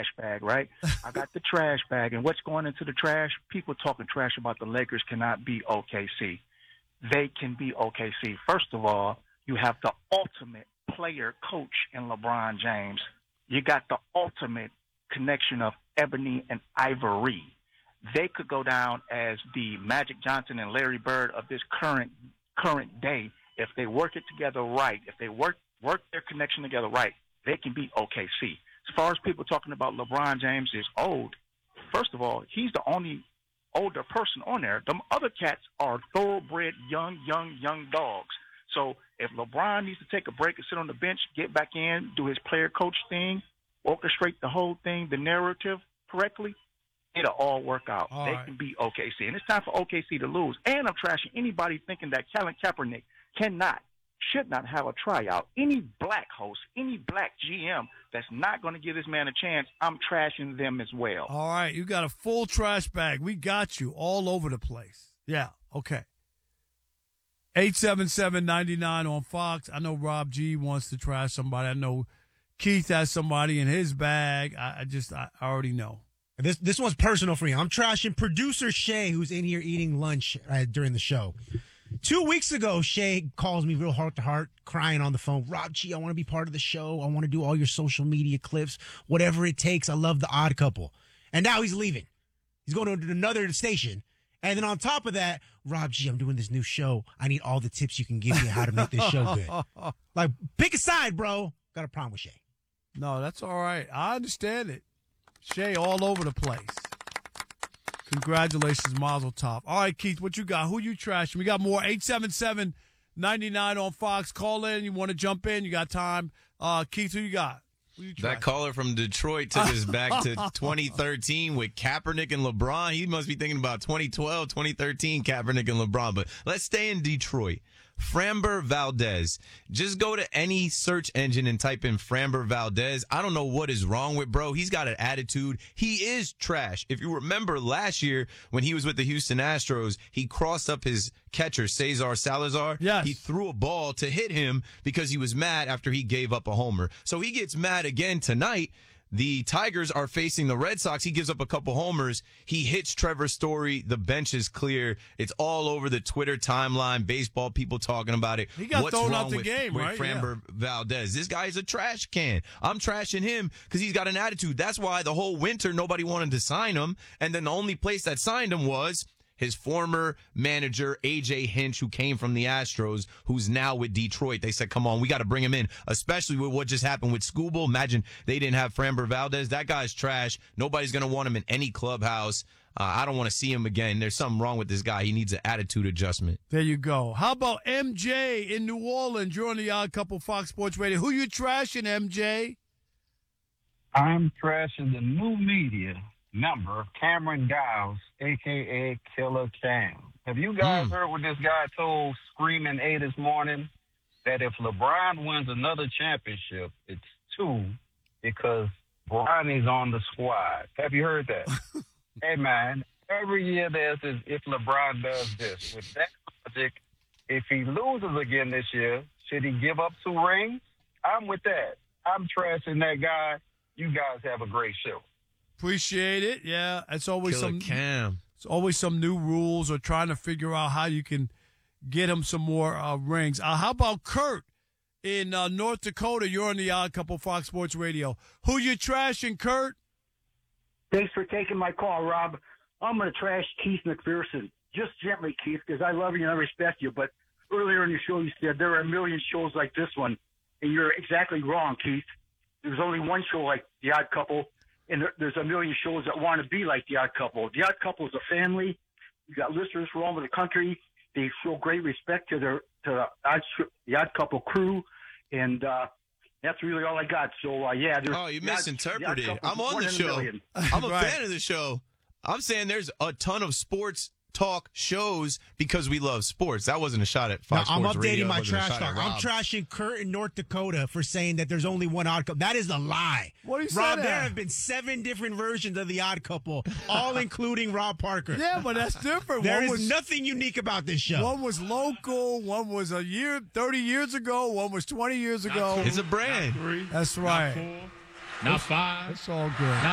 trash bag, right? I got the trash bag, and what's going into the trash? People talking trash about the Lakers cannot be OKC. They can be OKC. First of all, you have the ultimate player coach in LeBron James. You got the ultimate connection of ebony and ivory. They could go down as the Magic Johnson and Larry Bird of this current day if they work it together right. If they work their connection together right, they can beat OKC. As far as people talking about LeBron James is old, first of all, he's the only older person on there. Them other cats are thoroughbred young dogs. So if LeBron needs to take a break and sit on the bench, get back in, do his player coach thing, orchestrate the whole thing, the narrative correctly, it'll all work out. They can beat OKC. And it's time for OKC to lose. And I'm trashing anybody thinking that Colin Kaepernick should not have a tryout. Any black host, any black GM that's not going to give this man a chance, I'm trashing them as well. All right, you got a full trash bag. We got you all over the place. Yeah, okay. 877-99 on Fox. I know Rob G wants to trash somebody. I know Keith has somebody in his bag. I already know. This one's personal for you. I'm trashing producer Shay, who's in here eating lunch during the show. 2 weeks ago, Shay calls me real heart to heart, crying on the phone. Rob G, I want to be part of the show. I want to do all your social media clips, whatever it takes. I love The Odd Couple. And now he's leaving. He's going to another station. And then on top of that, Rob G, I'm doing this new show. I need all the tips you can give me how to make this show good. Like, pick a side, bro. Got a problem with Shay. No, that's all right. I understand it. Shay all over the place. Congratulations, Mazel Tov. All right, Keith, what you got? Who you trashing? We got more. 877-99 on Fox. Call in. You want to jump in? You got time. Keith, who you got? That caller from Detroit took us back to 2013 with Kaepernick and LeBron. He must be thinking about 2012, 2013, Kaepernick and LeBron. But let's stay in Detroit. Framber Valdez. Just go to any search engine and type in Framber Valdez. I don't know what is wrong with bro. He's got an attitude. He is trash. If you remember last year when he was with the Houston Astros, he crossed up his catcher, Cesar Salazar. Yes. He threw a ball to hit him because he was mad after he gave up a homer. So he gets mad again tonight. The Tigers are facing the Red Sox. He gives up a couple homers. He hits Trevor Story. The bench is clear. It's all over the Twitter timeline. Baseball people talking about it. He got What's thrown wrong out the with, game, with right? Framber Valdez? This guy is a trash can. I'm trashing him because he's got an attitude. That's why the whole winter nobody wanted to sign him. And then the only place that signed him was his former manager, A.J. Hinch, who came from the Astros, who's now with Detroit. They said, come on, we got to bring him in, especially with what just happened with Skubal. Imagine they didn't have Framber Valdez. That guy's trash. Nobody's going to want him in any clubhouse. I don't want to see him again. There's something wrong with this guy. He needs an attitude adjustment. There you go. How about MJ in New Orleans? You're on the Odd Couple Fox Sports Radio. Who you trashing, MJ? I'm trashing the new media member, Cameron Giles, a.k.a. Killer Cam. Have you guys heard what this guy told Screaming A this morning? That if LeBron wins another championship, it's 2 because Bronny's on the squad. Have you heard that? Hey, man, every year there's this if LeBron does this. With that logic, if he loses again this year, should he give up 2 rings? I'm with that. I'm trashing that guy. You guys have a great show. Appreciate it. Yeah, it's always Killer Cam. It's always some new rules or trying to figure out how you can get him some more rings. How about Kurt in North Dakota? You're on the Odd Couple Fox Sports Radio. Who you trashing, Kurt? Thanks for taking my call, Rob. I'm going to trash Keith McPherson. Just gently, Keith, because I love you and I respect you. But earlier in your show, you said there are a million shows like this one, and you're exactly wrong, Keith. There's only one show like The Odd Couple, and there's a million shows that want to be like The Odd Couple. The Odd Couple is a family. You got listeners from all over the country. They show great respect to the Odd Couple crew, and that's really all I got. So, yeah. Oh, you misinterpreted. I'm on the show. I'm a fan of the show. I'm saying there's a ton of sports talk shows because we love sports. That wasn't a shot at Fox Sports Radio. I'm updating my trash talk. I'm trashing Kurt in North Dakota for saying that there's only one Odd Couple. That is a lie. What do you say? Rob, there have been 7 different versions of the Odd Couple, all including Rob Parker. Yeah, but that's different. There is nothing unique about this show. One was local. One was 30 years ago. One was 20 years ago. It's a brand. That's right. Not 4, not 5. It's all good.